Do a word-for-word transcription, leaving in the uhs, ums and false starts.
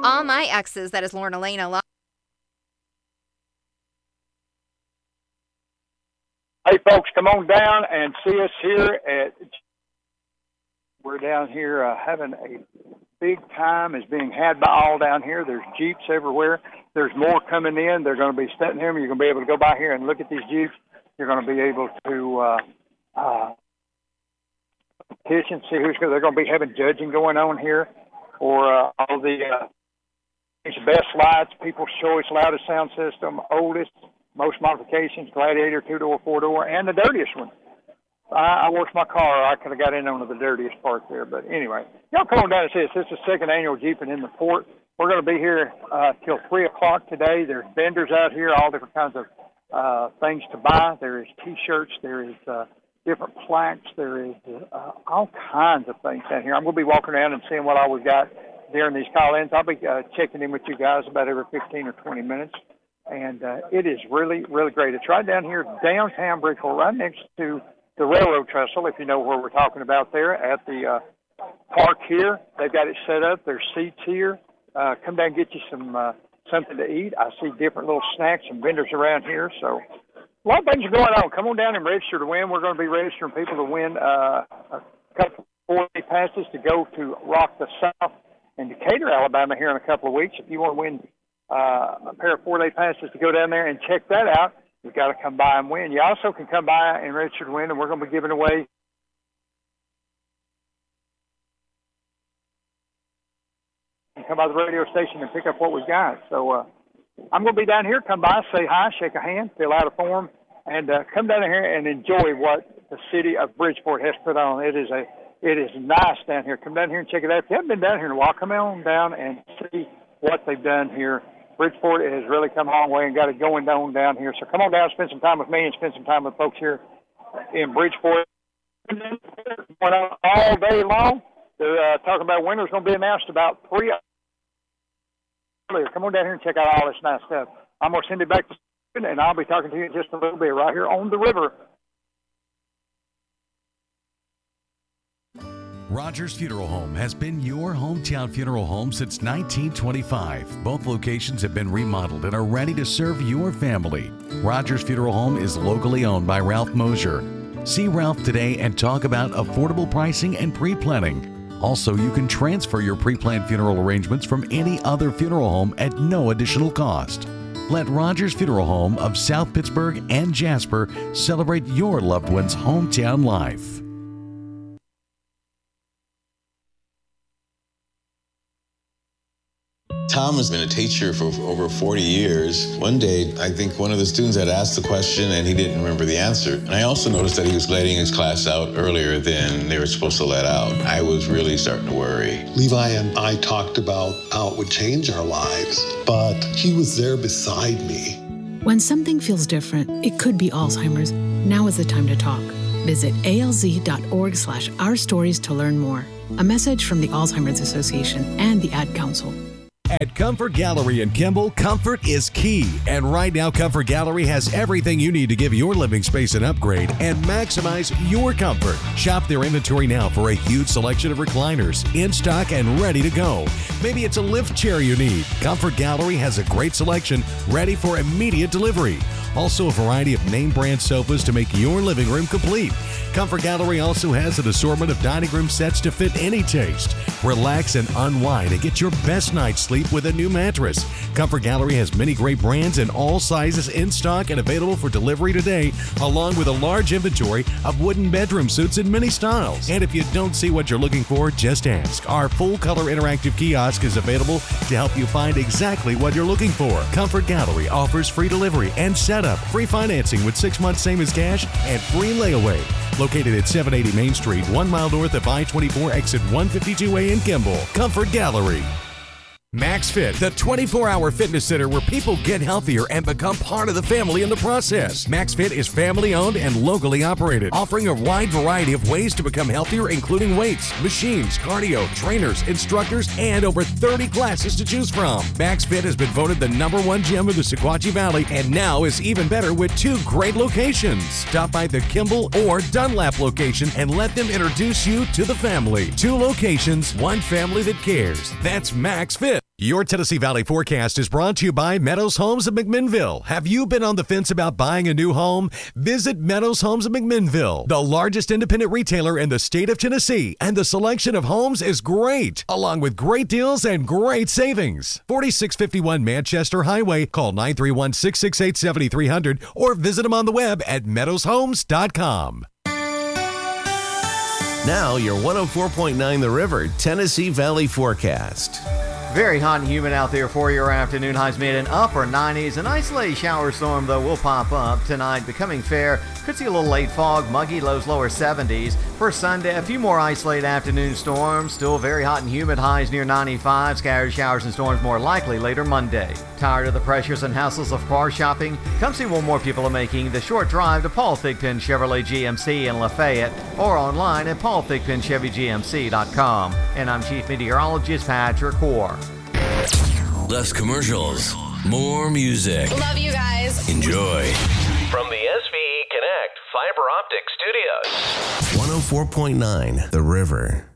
All my exes, that is Lauren Elena. Hey, folks, come on down and see us here at, we're down here uh, having a big time is being had by all down here. There's Jeeps everywhere. There's more coming in. They're going to be sitting here. You're going to be able to go by here and look at these Jeeps. You're going to be able to uh, uh, petition, see who's going. They're going to be having judging going on here for uh, all the uh, best lights, People's Choice, loudest sound system, oldest, most modifications, Gladiator, two-door, four-door, and the dirtiest one. I, I washed my car. I could have got in on the dirtiest part there. But anyway, y'all come on down and see us. This is the second annual Jeeping in the Port. We're going to be here uh, till three o'clock today. There's vendors out here, all different kinds of uh, things to buy. There is T-shirts. There is uh, different plaques. There is uh, all kinds of things down here. I'm going to be walking around and seeing what all we've got during these call-ins. I'll be uh, checking in with you guys about every fifteen or twenty minutes. And uh, it is really, really great. It's right down here, downtown Bridgeport, right next to the railroad trestle, if you know where we're talking about there, at the uh, park here. They've got it set up. There's seats here. Uh, come down and get you some uh, something to eat. I see different little snacks and vendors around here. So a lot of things are going on. Come on down and register to win. We're going to be registering people to win uh, a couple of four-day passes to go to Rock the South in Decatur, Alabama here in a couple of weeks. If you want to win Uh, a pair of four-day passes to go down there and check that out, you've got to come by and win. You also can come by and register to win, and we're going to be giving away and come by the radio station and pick up what we've got. So uh, I'm going to be down here. Come by, say hi, shake a hand, fill out a form, and uh, come down here and enjoy what the city of Bridgeport has put on. It is a it is nice down here. Come down here and check it out. If you haven't been down here in a while, come on down and see what they've done here. Bridgeport has really come a long way and got it going down down here. So come on down, spend some time with me, and spend some time with folks here in Bridgeport. Going on all day long. They're uh, talking about winner's going to be announced about three earlier. Come on down here and check out all this nice stuff. I'm going to send it back to Stephen, and I'll be talking to you in just a little bit right here on the river. Rogers Funeral Home has been your hometown funeral home since nineteen twenty-five. Both locations have been remodeled and are ready to serve your family. Rogers Funeral Home is locally owned by Ralph Mosier. See Ralph today and talk about affordable pricing and pre-planning. Also, you can transfer your pre-planned funeral arrangements from any other funeral home at no additional cost. Let Rogers Funeral Home of South Pittsburgh and Jasper celebrate your loved one's hometown life. Tom has been a teacher for over forty years. One day, I think one of the students had asked the question and he didn't remember the answer. And I also noticed that he was letting his class out earlier than they were supposed to let out. I was really starting to worry. Levi and I talked about how it would change our lives, but he was there beside me. When something feels different, it could be Alzheimer's. Now is the time to talk. Visit alz.org slash our stories to learn more. A message from the Alzheimer's Association and the Ad Council. At Comfort Gallery in Kimball, comfort is key. And right now, Comfort Gallery has everything you need to give your living space an upgrade and maximize your comfort. Shop their inventory now for a huge selection of recliners in stock and ready to go. Maybe it's a lift chair you need. Comfort Gallery has a great selection ready for immediate delivery. Also, a variety of name brand sofas to make your living room complete. Comfort Gallery also has an assortment of dining room sets to fit any taste. Relax and unwind and get your best night's sleep with a new mattress. Comfort Gallery has many great brands in all sizes in stock and available for delivery today, along with a large inventory of wooden bedroom suits in many styles. And if you don't see what you're looking for, just ask. Our full-color interactive kiosk is available to help you find exactly what you're looking for. Comfort Gallery offers free delivery and setup, free financing with six months same as cash, and free layaway. Located at seven eighty Main Street, one mile north of I twenty-four, exit one fifty-two A in Kimball. Comfort Gallery. MaxFit, the twenty-four hour fitness center where people get healthier and become part of the family in the process. MaxFit is family owned and locally operated, offering a wide variety of ways to become healthier, including weights, machines, cardio, trainers, instructors, and over thirty classes to choose from. MaxFit has been voted the number one gym of the Sequatchie Valley and now is even better with two great locations. Stop by the Kimball or Dunlap location and let them introduce you to the family. Two locations, one family that cares. That's MaxFit. Your Tennessee Valley forecast is brought to you by Meadows Homes of McMinnville. Have you been on the fence about buying a new home? Visit Meadows Homes of McMinnville, the largest independent retailer in the state of Tennessee, and the selection of homes is great, along with great deals and great savings. forty-six fifty-one Manchester Highway. Call nine three one, six six eight, seven three zero zero or visit them on the web at meadows homes dot com. Now your one oh four point nine The River Tennessee Valley forecast. Very hot and humid out there for your afternoon. Highs mid and upper nineties. An isolated shower storm, though, will pop up tonight, becoming fair. Could see a little late fog, muggy, lows lower seventies. For Sunday, a few more isolated afternoon storms. Still very hot and humid, highs near ninety-five. Scattered showers and storms more likely later Monday. Tired of the pressures and hassles of car shopping? Come see what more people are making the short drive to Paul Thigpen Chevrolet G M C in Lafayette or online at paul thigpen chevy g m c dot com. And I'm Chief Meteorologist Patrick Hoare. Less commercials, more music. Love you guys. Enjoy. From the S V E Connect Fiber Optic Studios. one oh four point nine The River.